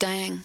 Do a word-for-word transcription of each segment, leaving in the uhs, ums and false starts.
Dang.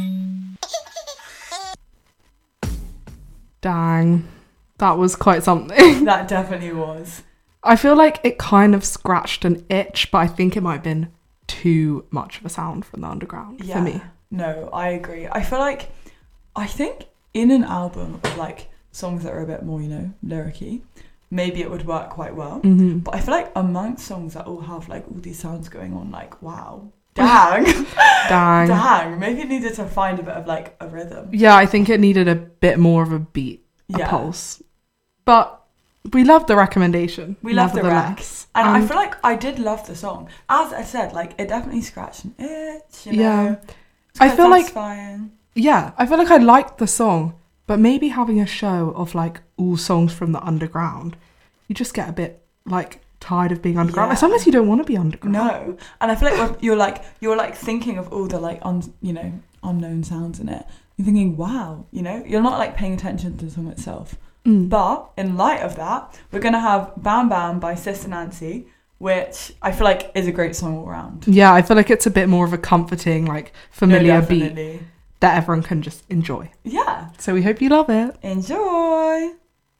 Dang. That was quite something. That definitely was. I feel like it kind of scratched an itch, but I think it might have been too much of a sound from the underground Yeah. for me. No, I agree. I feel like, I think in an album of like songs that are a bit more, you know, lyricy, maybe it would work quite well. Mm-hmm. But I feel like amongst songs that all have like all these sounds going on, like, wow, dang, Dang. dang, maybe it needed to find a bit of like a rhythm. Yeah, I think it needed a bit more of a beat, a Yeah. pulse. But we love the recommendation. We love the nevertheless. rec. And I And- feel like I did love the song. As I said, like, it definitely scratched an itch, you Yeah. know. It's I quite feel like- satisfying. Yeah, I feel like I liked the song, but maybe having a show of like all songs from the underground, you just get a bit like tired of being underground. Yeah. Like sometimes you don't want to be underground. No. And I feel like when you're like, you're like thinking of all the like, un, you know, unknown sounds in it. You're thinking, wow, you know, you're not like paying attention to the song itself. Mm. But in light of that, we're going to have Bam Bam by Sister Nancy, which I feel like is a great song all around. Yeah, I feel like it's a bit more of a comforting, like familiar No, beat definitely. that everyone can just enjoy. Yeah. So we hope you love it. Enjoy.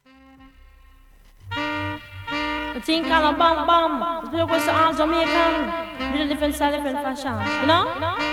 The thing called a bam bam. The people was on Jamaican. Little different style, different fashion. You know?